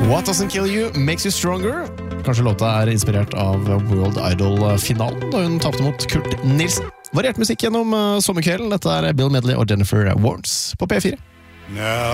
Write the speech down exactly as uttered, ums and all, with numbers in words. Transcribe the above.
What Doesn't Kill You Makes You Stronger. Kanskje låta er inspirert av World Idol-finalen da hun tapte mot Kurt Nilsen. Variert musikk gjennom sommerkvelden. Dette er Bill Medley og Jennifer Warnes på P fire. Now